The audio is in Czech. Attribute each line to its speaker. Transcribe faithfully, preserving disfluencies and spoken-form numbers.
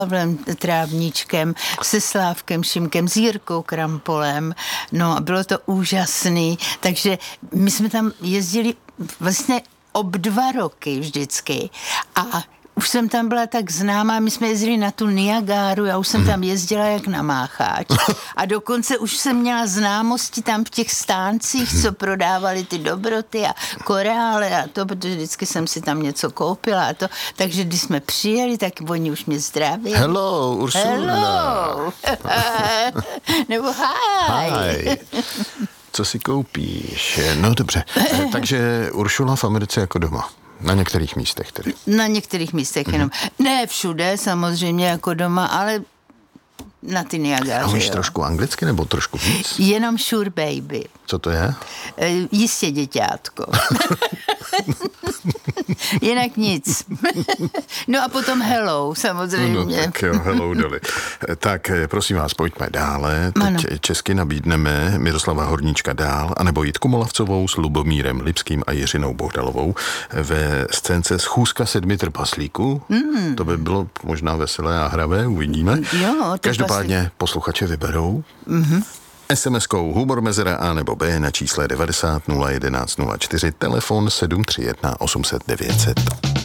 Speaker 1: Pavlem Trávníčkem, se Slávkem Šimkem, s Jirkou Krampolem. No, bylo to úžasný. Takže my jsme tam jezdili vlastně ob dva roky vždycky. A už jsem tam byla tak známá, my jsme jezdili na tu Niagáru, já už jsem tam jezdila jak na mácháč. A dokonce už jsem měla známosti tam v těch stáncích, co prodávali ty dobroty a korále a to, protože vždycky jsem si tam něco koupila a to. Takže když jsme přijeli, tak oni už mě zdraví.
Speaker 2: Hello, Ursula.
Speaker 1: Hello. Nebo hi.
Speaker 2: Hi. Co si koupíš? No dobře, takže Uršula v Americe jako doma. Na některých místech tedy.
Speaker 1: Na některých místech mm-hmm. jenom. Ne všude, samozřejmě jako doma, ale na ty Niagáře.
Speaker 2: A umíš
Speaker 1: jo.
Speaker 2: trošku anglicky nebo trošku víc?
Speaker 1: Jenom sure baby.
Speaker 2: Co to je?
Speaker 1: E, jistě děťátko. Jinak nic. No a potom hello, samozřejmě.
Speaker 2: No tak jo, hello Dolly. Tak prosím vás, pojďme dále. Teď
Speaker 1: ano.
Speaker 2: česky nabídneme Miroslava Horníčka dál, anebo Jitku Molavcovou s Lubomírem Lipským a Jiřinou Bohdalovou ve scénce Schůzka sedmi trpaslíků. Mm. To by bylo možná veselé a hravé, uvidíme.
Speaker 1: Jo,
Speaker 2: Každopádně posluchače vyberou. Mm-hmm. es em eskou humor mezera A nebo B na čísle devadesát nula jedenáct nula čtyři, telefon sedm tři jedna osm set devět set.